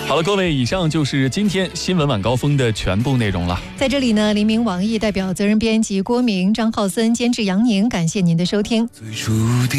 好了，各位，以上就是今天新闻晚高峰的全部内容了。 在这里呢，黎明网易代表责任编辑郭明、张浩森，监制杨宁，感谢您的收听。